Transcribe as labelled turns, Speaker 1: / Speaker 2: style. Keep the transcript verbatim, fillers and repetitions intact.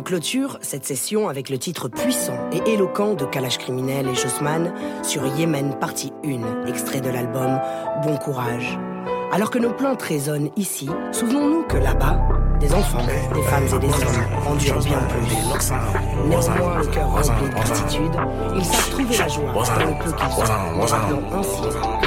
Speaker 1: clôture cette session avec le titre puissant et éloquent de Kalash Criminel et Jossman sur Yémen partie un, extrait de l'album Bon Courage. Alors que nos plaintes résonnent ici, souvenons-nous que là-bas, des enfants, des femmes et des hommes endurent bien plus. Néanmoins, le cœur rempli de gratitude, ils savent trouver la joie dans le peu qu'ils sont, en rappelant ainsi